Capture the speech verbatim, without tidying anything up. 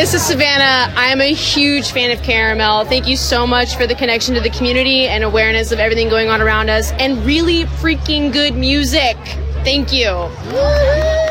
this is Savannah. I am a huge fan of Caramel. Thank you so much for the connection to the community and awareness of everything going on around us, and really freaking good music. Thank you.